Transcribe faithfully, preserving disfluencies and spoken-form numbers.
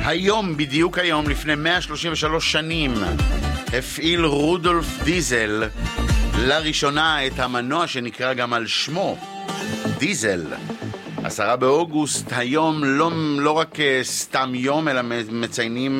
היום, בדיוק היום, לפני מאה שלושים ושלוש שנים, הפעיל רודולף דיזל לראשונה את המנוע שנקרא גם על שמו, דיזל. עשרה באוגוסט, היום לא, לא רק סתם יום, אלא מציינים